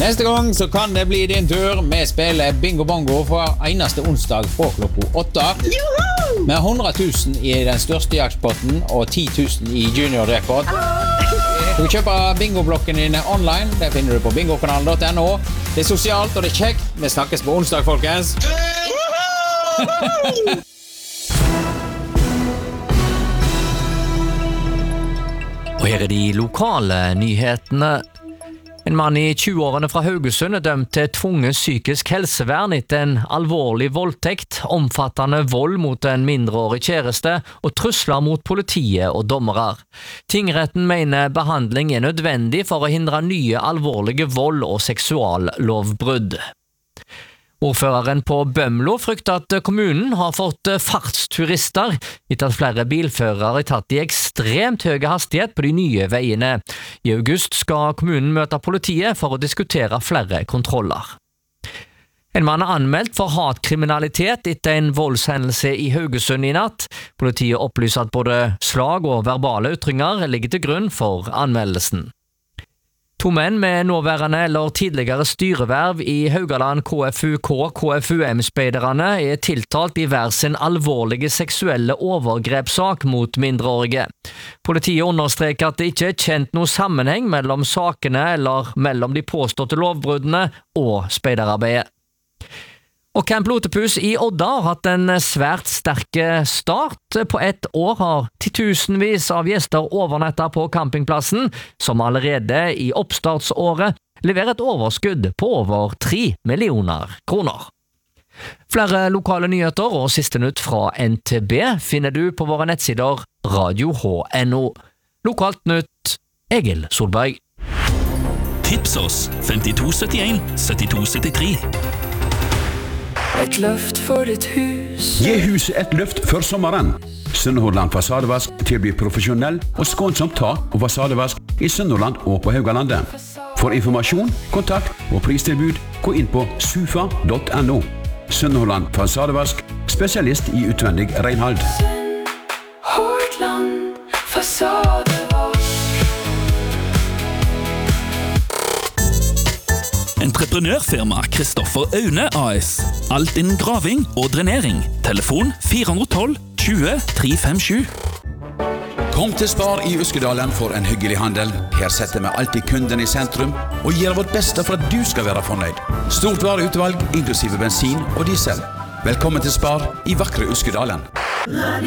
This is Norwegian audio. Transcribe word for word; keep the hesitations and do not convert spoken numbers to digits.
Neste gang så kan det bli din tur. Vi spiller Bingo Bongo for eneste onsdag fra klokka åtte. Med hundre tusen i den største jaktpotten og ti tusen i junior-jackpot. Du kan kjøpe bingoblokken dine online. Det finner du på bingokanalen punktum no. Det er sosialt og det er kjekt. Vi snakkes på onsdag, folkens. Og her er de lokale nyhetene. En mann i tjue-årene fra Haugesund er dømt til tvunget psykisk helsevern etter en alvorlig voldtekt, omfattende vold mot en mindreårig kjæreste og trusler mot politiet og dommere. Tingretten mener behandling er nødvendig for å hindre nye alvorlige vold- og seksuallovbrudd. Ordføreren på Bømlo frykter at kommunen har fått fartsturister etter at flere bilførere er tatt i ekstremt høy hastighet på de nye veiene. I august skal kommunen møte politiet for å diskutere flere kontroller. En mann er anmeldt for hatkriminalitet etter en voldshendelse i Haugesund i natt. Politiet opplyser at både slag og verbale ytringer ligger til grunn for anmeldelsen. To menn med nåværende eller tidligere styreverv i Haugaland K F U K K F U M-speiderne er tiltalt i hver sin alvorlige seksuelle overgrepssak mot mindreårige. Politiet understreker at det ikke er kjent noe sammenheng mellom sakene eller mellom de påståtte lovbruddene og speiderarbeidet. Og Camp Lotepus i Odda har hatt en svært sterk start. På ett år har titusenvis av gjester overnettet på campingplassen, som allerede i oppstartsåret leverer et overskudd på over tre millioner kroner. Flere lokale nyheter og siste nytt fra N T B finner du på våre nettsider radio punktum no. Lokalt nytt, Egil Solberg. Tips oss femtito syttien syttito syttitre. Et løft for ditt hus. Gi huset et løft før sommeren. Sunnhordland Fasadevask tilbyr profesjonell og skånsomt tak og fasadevask i Sunnhordland og på Haugalandet. For informasjon, kontakt og pristilbud, gå inn på sufa punktum no. Sunnhordland Fasadevask, spesialist i utvendig renhold. Sunnhordland Fasadevask. Entreprenørfirma Kristoffer Aune A S. Alt innen graving og drenering. Telefon fire ett to tjue tre fem sju. Kom til Spar i Uskedalen for en hyggelig handel. Her setter vi alltid kunden i sentrum og gjør vårt beste for at du skal være fornøyd. Stort vareutvalg, inklusive bensin og diesel. Velkommen til Spar i vakre Uskedalen.